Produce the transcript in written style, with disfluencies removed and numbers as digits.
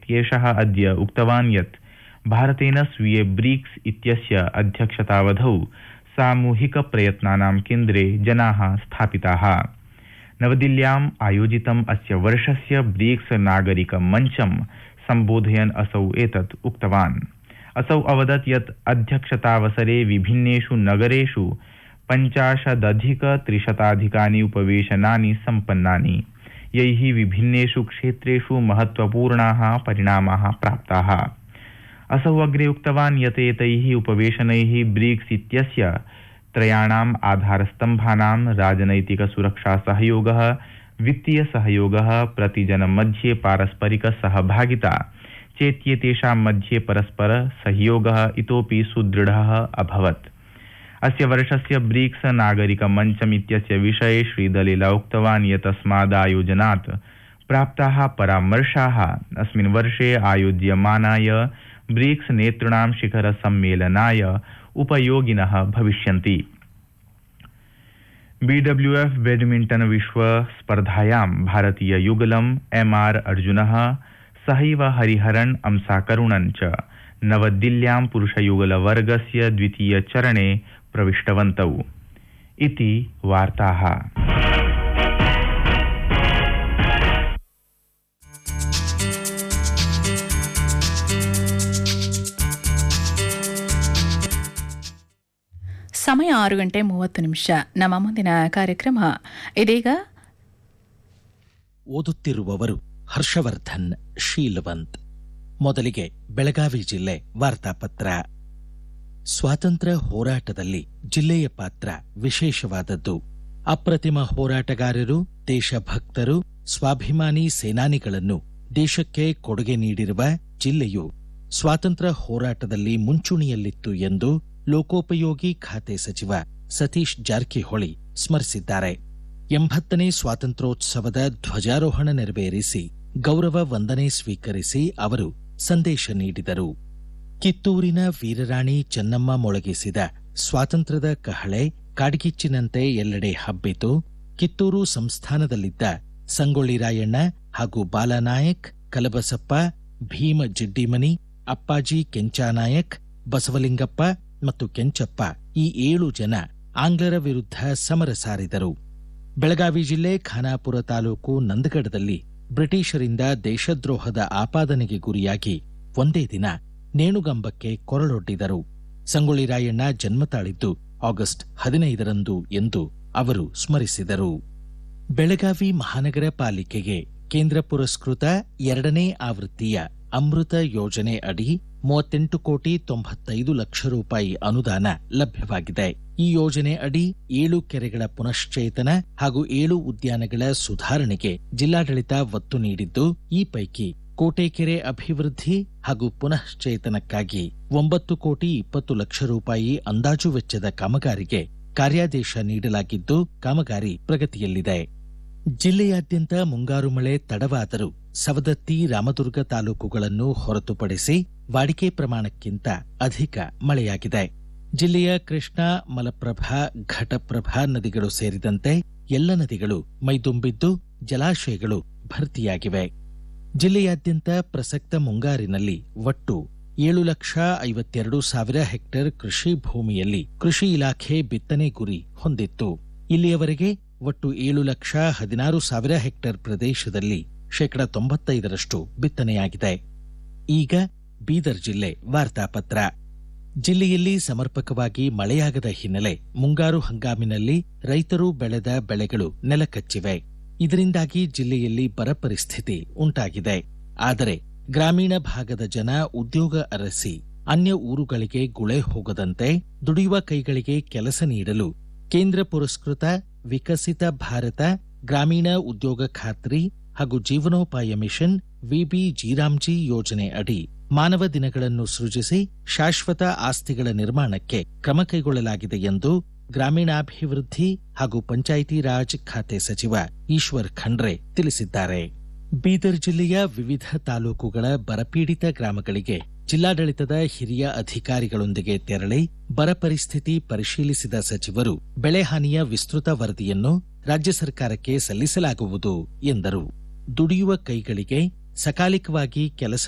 इत्येषः अद्य उक्तवान् यत् भारतेन स्वीये ब्रिक्स इत्यस्य अध्यक्षतावधौ सामूहिकप्रयत्नानां केन्द्रे जनाः स्थापिताः। नवदिल्ल्याम् आयोजितम् अस्य वर्षस्य ब्रिक्स नागरिकमञ्चं सम्बोधयन् असौ एतत् उक्तवान्। असौ अवदत् यत् अध्यक्षतावसरे विभिन्नेषु नगरेषु 50,300 उपवेशनानि सम्पन्नानि, यैः विभिन्नेषु क्षेत्रेषु महत्वपूर्णाः परिणामाः प्राप्ताः। असौ अग्रे उक्तवान् यत् एतैः उपवेशनैः ब्रिक्स इत्यस्य त्रयाणाम् आधारस्तम्भानां राजनैतिकसुरक्षासहयोगः, वित्तीयसहयोगः, प्रतिजनमध्ये पारस्परिकसहभागिता चेत्येतेषां मध्ये परस्परसहयोगः इतोपि सुदृढः अभवत्। अस्य वर्षस्य ब्रिक्स नागरिकमञ्चमित्यस्य विषये श्रीदलेला उक्तवान् यत् तस्मादायोजनात् प्राप्ताः परामर्शाः अस्मिन् वर्षे आयोज्यमानाय ब्रिक्स नेतॄणां शिखरसम्मेलनाय उपयोगिनः भविष्यन्ति। BWF बैडमिण्टन विश्व स्पर्धायां भारतीययुगलम् MR अर्जुनः सहैव हरिहरन् अंसाकरुणन् च नवदिल्ल्यां पुरुषयुगलवर्गस्य द्वितीयचरणे प्रविष्टवन्तौ। इति वार्ताः। ಸಮಯ 6:30 ನಮ್ಮ ಮುಂದಿನ ಕಾರ್ಯಕ್ರಮ ಇದೀಗ. ಓದುತ್ತಿರುವವರು ಹರ್ಷವರ್ಧನ್ ಶೀಲವಂತ್. ಮೊದಲಿಗೆ ಬೆಳಗಾವಿ ಜಿಲ್ಲೆ ವಾರ್ತಾಪತ್ರ. ಸ್ವಾತಂತ್ರ್ಯ ಹೋರಾಟದಲ್ಲಿ ಜಿಲ್ಲೆಯ ಪಾತ್ರ ವಿಶೇಷವಾದದ್ದು. ಅಪ್ರತಿಮ ಹೋರಾಟಗಾರರು, ದೇಶಭಕ್ತರು, ಸ್ವಾಭಿಮಾನಿ ಸೇನಾನಿಗಳನ್ನು ದೇಶಕ್ಕೆ ಕೊಡುಗೆ ನೀಡಿರುವ ಜಿಲ್ಲೆಯು ಸ್ವಾತಂತ್ರ್ಯ ಹೋರಾಟದಲ್ಲಿ ಮುಂಚೂಣಿಯಲ್ಲಿತ್ತು ಎಂದು ಲೋಕೋಪಯೋಗಿ ಖಾತೆ ಸಚಿವ ಸತೀಶ್ ಜಾರಕಿಹೊಳಿ ಸ್ಮರಿಸಿದ್ದಾರೆ. 80ನೇ ಸ್ವಾತಂತ್ರ್ಯೋತ್ಸವದ ಧ್ವಜಾರೋಹಣ ನೆರವೇರಿಸಿ ಗೌರವ ವಂದನೆ ಸ್ವೀಕರಿಸಿ ಅವರು ಸಂದೇಶ ನೀಡಿದರು. ಕಿತ್ತೂರಿನ ವೀರರಾಣಿ ಚೆನ್ನಮ್ಮ ಮೊಳಗಿಸಿದ ಸ್ವಾತಂತ್ರ್ಯದ ಕಹಳೆ ಕಾಡ್ಗಿಚ್ಚಿನಂತೆ ಎಲ್ಲೆಡೆ ಹಬ್ಬಿತು. ಕಿತ್ತೂರು ಸಂಸ್ಥಾನದಲ್ಲಿದ್ದ ಸಂಗೊಳ್ಳಿ ರಾಯಣ್ಣ ಹಾಗೂ ಬಾಲನಾಯಕ್, ಕಲಬಸಪ್ಪ, ಭೀಮ ಜಿಡ್ಡಿಮನಿ, ಅಪ್ಪಾಜಿ ಕೆಂಚಾನಾಯಕ್, ಬಸವಲಿಂಗಪ್ಪ ಮತ್ತು ಕೆಂಚಪ್ಪ ಈ 7 ಜನ ಆಂಗ್ಲರ ವಿರುದ್ಧ ಸಮರ ಸಾರಿದರು. ಬೆಳಗಾವಿ ಜಿಲ್ಲೆ ಖಾನಾಪುರ ತಾಲೂಕು ನಂದಗಡದಲ್ಲಿ ಬ್ರಿಟಿಷರಿಂದ ದೇಶದ್ರೋಹದ ಆಪಾದನೆಗೆ ಗುರಿಯಾಗಿ ಒಂದೇ ದಿನ ನೇಣುಗಂಬಕ್ಕೆ ಕೊರಳೊಡ್ಡಿದರು. ಸಂಗೊಳ್ಳಿ ರಾಯಣ್ಣ ಜನ್ಮ ತಾಳಿದ್ದು ಆಗಸ್ಟ್ 15ರಂದು ಎಂದು ಅವರು ಸ್ಮರಿಸಿದರು. ಬೆಳಗಾವಿ ಮಹಾನಗರ ಪಾಲಿಕೆಗೆ ಕೇಂದ್ರ ಪುರಸ್ಕೃತ 2ನೇ ಆವೃತ್ತಿಯ ಅಮೃತ ಯೋಜನೆ ಅಡಿ 38,95,00,000 ರೂಪಾಯಿ ಅನುದಾನ ಲಭ್ಯವಾಗಿದೆ. ಈ ಯೋಜನೆ ಅಡಿ 7 ಕೆರೆಗಳ ಪುನಶ್ಚೇತನ ಹಾಗೂ 7 ಉದ್ಯಾನಗಳ ಸುಧಾರಣೆಗೆ ಜಿಲ್ಲಾಡಳಿತ ಒತ್ತು ನೀಡಿದ್ದು, ಈ ಪೈಕಿ ಕೋಟೆಕೆರೆ ಅಭಿವೃದ್ಧಿ ಹಾಗೂ ಪುನಶ್ಚೇತನಕ್ಕಾಗಿ 9,20,00,000 ರೂಪಾಯಿ ಅಂದಾಜು ವೆಚ್ಚದ ಕಾಮಗಾರಿಗೆ ಕಾರ್ಯಾದೇಶ ನೀಡಲಾಗಿದ್ದು, ಕಾಮಗಾರಿ ಪ್ರಗತಿಯಲ್ಲಿದೆ. ಜಿಲ್ಲೆಯಾದ್ಯಂತ ಮುಂಗಾರು ಮಳೆ ತಡವಾದರೂ ಸವದತ್ತಿ, ರಾಮದುರ್ಗ ತಾಲೂಕುಗಳನ್ನು ಹೊರತುಪಡಿಸಿ ವಾಡಿಕೆ ಪ್ರಮಾಣಕ್ಕಿಂತ ಅಧಿಕ ಮಳೆಯಾಗಿದೆ. ಜಿಲ್ಲೆಯ ಕೃಷ್ಣಾ, ಮಲಪ್ರಭಾ, ಘಟಪ್ರಭಾ ನದಿಗಳು ಸೇರಿದಂತೆ ಎಲ್ಲ ನದಿಗಳು ಮೈದುಂಬಿದ್ದು ಜಲಾಶಯಗಳು ಭರ್ತಿಯಾಗಿವೆ. ಜಿಲ್ಲೆಯಾದ್ಯಂತ ಪ್ರಸಕ್ತ ಮುಂಗಾರಿನಲ್ಲಿ ಒಟ್ಟು 7,52,000 ಹೆಕ್ಟೇರ್ ಕೃಷಿ ಭೂಮಿಯಲ್ಲಿ ಕೃಷಿ ಇಲಾಖೆ ಬಿತ್ತನೆ ಗುರಿ ಹೊಂದಿತ್ತು. ಇಲ್ಲಿಯವರೆಗೆ ಒಟ್ಟು 7,16,000 ಹೆಕ್ಟೇರ್ ಪ್ರದೇಶದಲ್ಲಿ 95% ಬಿತ್ತನೆಯಾಗಿದೆ. ಈಗ ಬೀದರ್ ಜಿಲ್ಲೆ ವಾರ್ತಾಪತ್ರ. ಜಿಲ್ಲೆಯಲ್ಲಿ ಸಮರ್ಪಕವಾಗಿ ಮಳೆಯಾಗದ ಹಿನ್ನೆಲೆ ಮುಂಗಾರು ಹಂಗಾಮಿನಲ್ಲಿ ರೈತರು ಬೆಳೆದ ಬೆಳೆಗಳು ನೆಲಕಚ್ಚಿವೆ. ಇದರಿಂದಾಗಿ ಜಿಲ್ಲೆಯಲ್ಲಿ ಬರ ಪರಿಸ್ಥಿತಿ ಉಂಟಾಗಿದೆ. ಆದರೆ ಗ್ರಾಮೀಣ ಭಾಗದ ಜನ ಉದ್ಯೋಗ ಅರಸಿ ಅನ್ಯ ಊರುಗಳಿಗೆ ಗುಳೆ ಹೋಗದಂತೆ ದುಡಿಯುವ ಕೈಗಳಿಗೆ ಕೆಲಸ ನೀಡಲು ಕೇಂದ್ರ ಪುರಸ್ಕೃತ ವಿಕಸಿತ ಭಾರತ ಗ್ರಾಮೀಣ ಉದ್ಯೋಗ ಖಾತ್ರಿ ಹಾಗೂ ಜೀವನೋಪಾಯ ಮಿಷನ್ ವಿಬಿಜಿರಾಮ್ಜಿ ಯೋಜನೆ ಅಡಿ ಮಾನವ ದಿನಗಳನ್ನು ಸೃಜಿಸಿ ಶಾಶ್ವತ ಆಸ್ತಿಗಳ ನಿರ್ಮಾಣಕ್ಕೆ ಕ್ರಮ ಕೈಗೊಳ್ಳಲಾಗಿದೆ ಎಂದು ಗ್ರಾಮೀಣಾಭಿವೃದ್ಧಿ ಹಾಗೂ ಪಂಚಾಯಿತಿ ರಾಜ್ ಖಾತೆ ಸಚಿವ ಈಶ್ವರ್ ಖಂಡ್ರೆ ತಿಳಿಸಿದ್ದಾರೆ. ಬೀದರ್ ಜಿಲ್ಲೆಯ ವಿವಿಧ ತಾಲೂಕುಗಳ ಬರಪೀಡಿತ ಗ್ರಾಮಗಳಿಗೆ ಜಿಲ್ಲಾಡಳಿತದ ಹಿರಿಯ ಅಧಿಕಾರಿಗಳೊಂದಿಗೆ ತೆರಳಿ ಬರ ಪರಿಸ್ಥಿತಿ ಪರಿಶೀಲಿಸಿದ ಸಚಿವರು ಬೆಳೆ ಹಾನಿಯ ವಿಸ್ತೃತ ವರದಿಯನ್ನು ರಾಜ್ಯ ಸರ್ಕಾರಕ್ಕೆ ಸಲ್ಲಿಸಲಾಗುವುದು ಎಂದರು. ದುಡಿಯುವ ಕೈಗಳಿಗೆ ಸಕಾಲಿಕವಾಗಿ ಕೆಲಸ